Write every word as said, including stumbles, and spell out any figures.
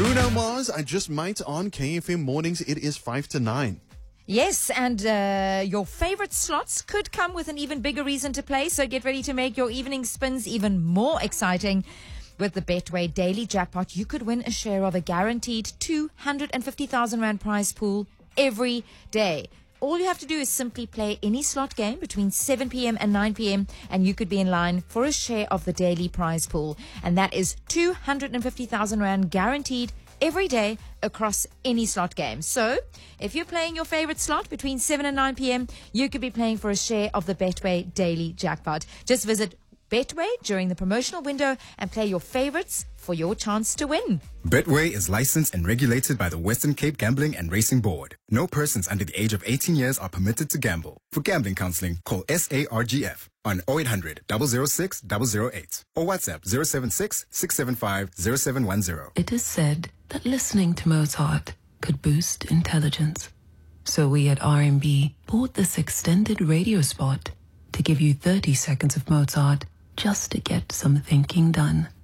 Bruno Mars, I Just Might on K F M Mornings. It is five to nine. Yes, and uh, your favorite slots could come with an even bigger reason to play, so get ready to make your evening spins even more exciting. With the Betway Daily Jackpot, you could win a share of a guaranteed two hundred fifty thousand rand prize pool every day. All you have to do is simply play any slot game between seven p.m. and nine p.m. and you could be in line for a share of the daily prize pool. And that is two hundred fifty thousand rand guaranteed every day across any slot game. So if you're playing your favorite slot between seven and nine p.m., you could be playing for a share of the Betway Daily Jackpot. Just visit Betway during the promotional window and play your favorites for your chance to win. Betway is licensed and regulated by the Western Cape Gambling and Racing Board. No persons under the age of eighteen years are permitted to gamble. For gambling counseling, call S A R G F on oh eight hundred, zero zero six, zero zero eight or WhatsApp zero seven six, six seven five, zero seven one zero. It is said that listening to Mozart could boost intelligence. So we at R and B bought this extended radio spot to give you thirty seconds of Mozart just to get some thinking done.